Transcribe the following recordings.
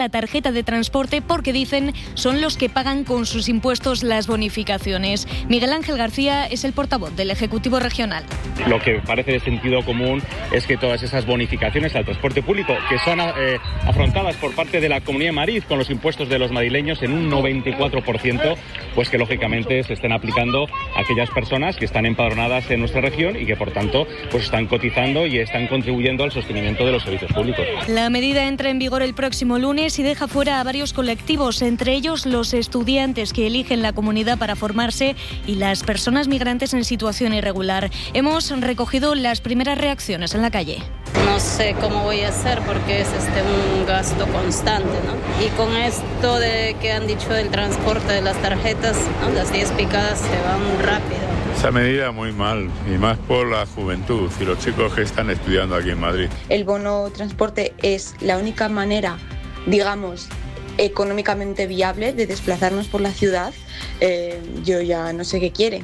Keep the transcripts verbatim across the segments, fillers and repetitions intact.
la tarjeta de transporte porque dicen son los que pagan con sus impuestos las bonificaciones. Miguel Ángel García es el portavoz del Ejecutivo Regional. Lo que parece de sentido común es que todas esas bonificaciones al transporte público que son eh, afrontadas por parte de la Comunidad de Madrid con los impuestos de los madrileños en un noventa y cuatro por ciento, pues que lógicamente se estén aplicando a aquellas personas que están empadronadas en nuestra región y que por tanto pues están cotizando y están contribuyendo al sostenimiento de los servicios públicos. La medida entra en vigor el próximo lunes y deja fuera a varios colectivos, entre ellos los estudiantes que eligen la comunidad para formarse y las personas migrantes en situación irregular. Hemos recogido las primeras reacciones en la calle. No sé cómo voy a hacer porque es este un gasto constante, ¿no? Y con esto de que han dicho del transporte de las tarjetas, ¿no? Las diez picadas se van rápido. Esa medida muy mal, y más por la juventud y los chicos que están estudiando aquí en Madrid. El bono transporte es la única manera, digamos, económicamente viable de desplazarnos por la ciudad. Eh, yo ya no sé qué quiere.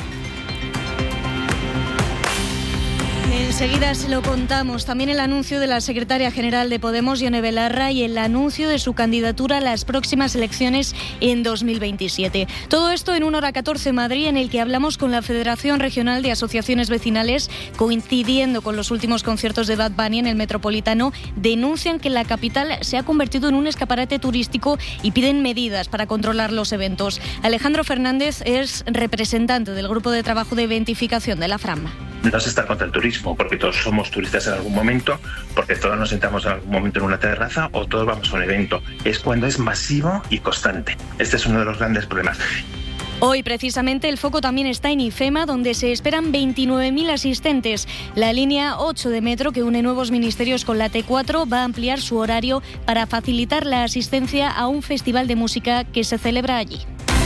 Enseguida se lo contamos. También el anuncio de la secretaria general de Podemos, Ione Belarra, y el anuncio de su candidatura a las próximas elecciones en dos mil veintisiete. Todo esto en una hora catorce Madrid, en el que hablamos con la Federación Regional de Asociaciones Vecinales, coincidiendo con los últimos conciertos de Bad Bunny en el Metropolitano. Denuncian que la capital se ha convertido en un escaparate turístico y piden medidas para controlar los eventos. Alejandro Fernández es representante del Grupo de Trabajo de Identificación de la Frama. No es estar contra el turismo, porque todos somos turistas en algún momento, porque todos nos sentamos en algún momento en una terraza o todos vamos a un evento. Es cuando es masivo y constante. Este es uno de los grandes problemas. Hoy, precisamente, el foco también está en IFEMA, donde se esperan veintinueve mil asistentes. La línea ocho de metro, que une nuevos ministerios con la T cuatro, va a ampliar su horario para facilitar la asistencia a un festival de música que se celebra allí.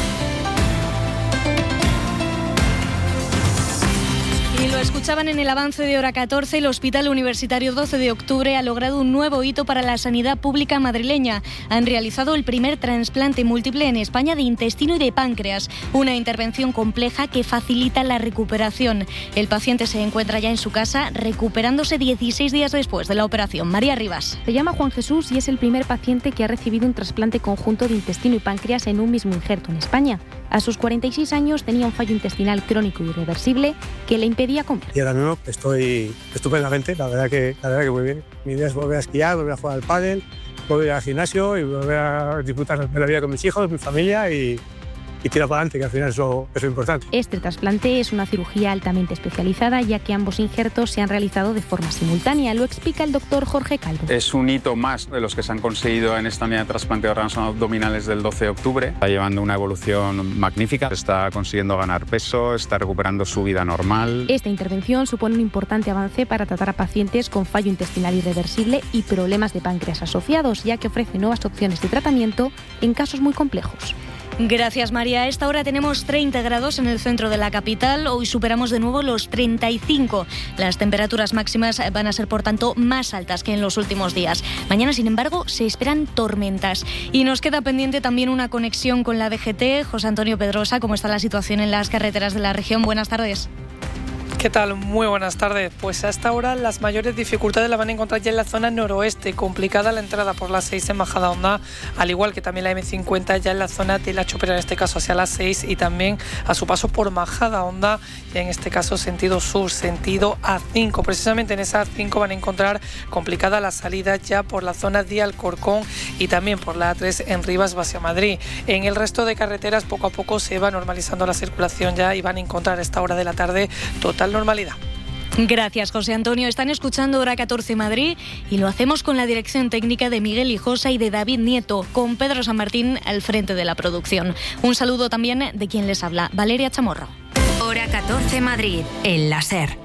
Y lo escuchaban en el avance de hora catorce, el Hospital Universitario doce de octubre ha logrado un nuevo hito para la sanidad pública madrileña. Han realizado el primer trasplante múltiple en España de intestino y de páncreas, una intervención compleja que facilita la recuperación. El paciente se encuentra ya en su casa, recuperándose dieciséis días después de la operación. María Rivas. Se llama Juan Jesús y es el primer paciente que ha recibido un trasplante conjunto de intestino y páncreas en un mismo injerto en España. A sus cuarenta y seis años tenía un fallo intestinal crónico irreversible que le impedía comer. Y ahora mismo estoy estupendamente, la verdad que, la verdad que muy bien. Mi idea es volver a esquiar, volver a jugar al pádel, volver al gimnasio y volver a disfrutar de la vida con mis hijos, mi familia y, y tirar para adelante, que al final eso, eso es importante. Este trasplante es una cirugía altamente especializada, ya que ambos injertos se han realizado de forma simultánea. Lo explica el doctor Jorge Calvo. Es un hito más de los que se han conseguido en esta unidad de trasplante de órganos abdominales del doce de octubre. Está llevando una evolución magnífica, está consiguiendo ganar peso, está recuperando su vida normal. Esta intervención supone un importante avance para tratar a pacientes con fallo intestinal irreversible y problemas de páncreas asociados, ya que ofrece nuevas opciones de tratamiento en casos muy complejos. Gracias, María. A esta hora tenemos treinta grados en el centro de la capital. Hoy superamos de nuevo los treinta y cinco. Las temperaturas máximas van a ser, por tanto, más altas que en los últimos días. Mañana, sin embargo, se esperan tormentas. Y nos queda pendiente también una conexión con la D G T. José Antonio Pedrosa, ¿cómo está la situación en las carreteras de la región? Buenas tardes. ¿Qué tal? Muy buenas tardes. Pues hasta ahora las mayores dificultades las van a encontrar ya en la zona noroeste, complicada la entrada por la seis en Majadahonda, al igual que también la eme cincuenta ya en la zona de La Chopera, en este caso hacia la seis, y también a su paso por Majadahonda, y en este caso sentido sur, sentido A cinco. Precisamente en esa A cinco van a encontrar complicada la salida ya por la zona de Alcorcón y también por la A tres en Rivas hacia Madrid. En el resto de carreteras poco a poco se va normalizando la circulación ya y van a encontrar a esta hora de la tarde total normalidad. Gracias, José Antonio. Están escuchando Hora catorce Madrid y lo hacemos con la dirección técnica de Miguel Hijosa y de David Nieto, con Pedro San Martín al frente de la producción. Un saludo también de quien les habla, Valeria Chamorro. Hora catorce Madrid, el láser.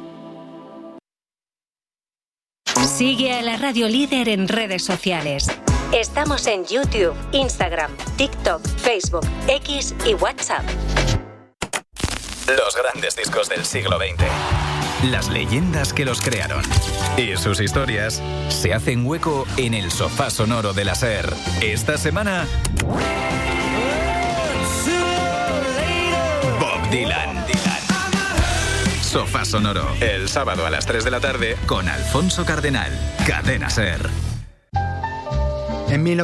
Sigue a la Radio Líder en redes sociales. Estamos en YouTube, Instagram, TikTok, Facebook, X y WhatsApp. Los grandes discos del siglo veinte. Las leyendas que los crearon. Y sus historias se hacen hueco en el sofá sonoro de la SER. Esta semana, Bob Dylan. Sofá sonoro. El sábado a las tres de la tarde con Alfonso Cardenal. Cadena SER. En